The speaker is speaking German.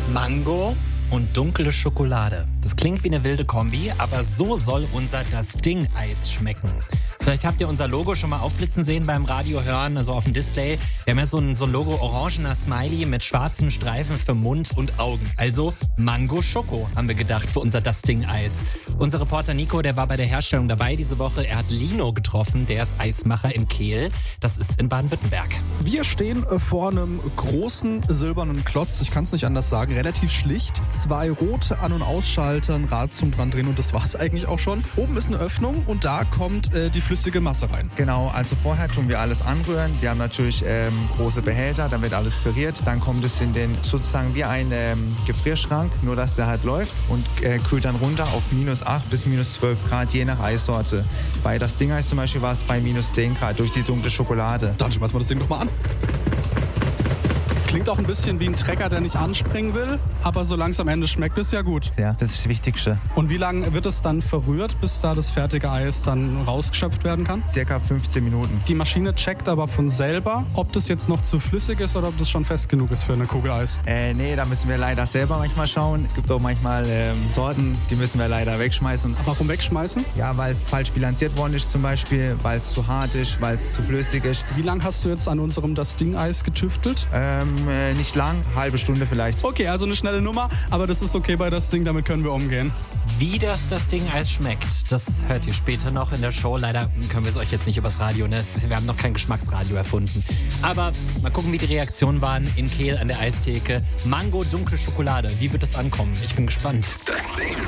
Mango und dunkle Schokolade. Das klingt wie eine wilde Kombi, aber so soll unser Das Ding-Eis schmecken. Vielleicht habt ihr unser Logo schon mal aufblitzen sehen beim Radio hören, also auf dem Display. Wir haben ja so ein Logo orangener Smiley mit schwarzen Streifen für Mund und Augen. Also Mango Schoko, haben wir gedacht, für unser Das Ding-Eis. Unser Reporter Nico, der war bei der Herstellung dabei diese Woche. Er hat Lino getroffen, der ist Eismacher in Kehl. Das ist in Baden-Württemberg. Wir stehen vor einem großen silbernen Klotz, ich kann es nicht anders sagen, relativ schlicht. 2 rote An- und Ausschalter, ein Rad zum dran drehen und das war es eigentlich auch schon. Oben ist eine Öffnung und da kommt die flüssige Masse rein. Genau, also vorher tun wir alles anrühren. Wir haben natürlich große Behälter, dann wird alles püriert. Dann kommt es in den sozusagen wie ein Gefrierschrank, nur dass der halt läuft und kühlt dann runter auf -8 bis -12 Grad, je nach Eissorte. Bei Das Ding-Eis zum Beispiel war es bei -10 Grad durch die dunkle Schokolade. Dann schmeißen wir das Ding doch mal an. Klingt auch ein bisschen wie ein Trecker, der nicht anspringen will, aber solange es am Ende schmeckt, ist ja gut. Ja, das ist das Wichtigste. Und wie lange wird es dann verrührt, bis da das fertige Eis dann rausgeschöpft werden kann? Circa 15 Minuten. Die Maschine checkt aber von selber, ob das jetzt noch zu flüssig ist oder ob das schon fest genug ist für eine Kugel Eis. Nee, da müssen wir leider selber manchmal schauen. Es gibt auch manchmal Sorten, die müssen wir leider wegschmeißen. Warum wegschmeißen? Ja, weil es falsch bilanziert worden ist zum Beispiel, weil es zu hart ist, weil es zu flüssig ist. Wie lange hast du jetzt an unserem Das Ding-Eis getüftelt? Nicht lang, halbe Stunde vielleicht. Okay, also eine schnelle Nummer, aber das ist okay bei Das Ding, damit können wir umgehen. Wie das Ding-Eis schmeckt, das hört ihr später noch in der Show. Leider können wir es euch jetzt nicht übers Radio, ne? Wir haben noch kein Geschmacksradio erfunden. Aber mal gucken, wie die Reaktionen waren in Kehl an der Eistheke. Mango, dunkle Schokolade, wie wird das ankommen? Ich bin gespannt. Das Ding.